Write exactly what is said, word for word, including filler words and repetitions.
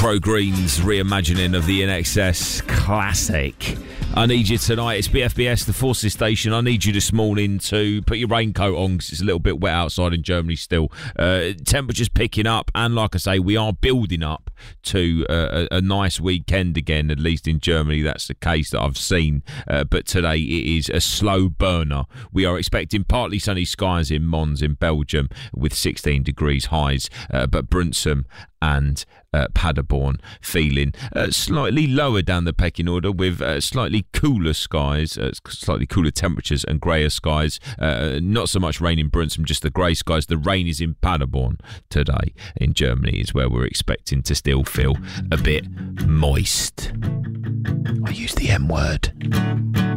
Pro Green's reimagining of the I N X S classic. I Need You Tonight. It's B F B S, the Forces Station. I need you this morning to put your raincoat on because it's a little bit wet outside in Germany still. Uh, temperatures picking up, and like I say, we are building up to uh, a, a nice weekend again, at least in Germany. That's the case that I've seen. Uh, but today it is a slow burner. We are expecting partly sunny skies in Mons in Belgium with sixteen degrees highs, uh, but Brunsum and uh, Paderborn feeling uh, slightly lower down the pecking order with uh, slightly cooler skies, uh, slightly cooler temperatures and greyer skies. Uh, not so much rain in Brunsum, just the grey skies. The rain is in Paderborn today in Germany is where we're expecting to still feel a bit moist. I use the M word.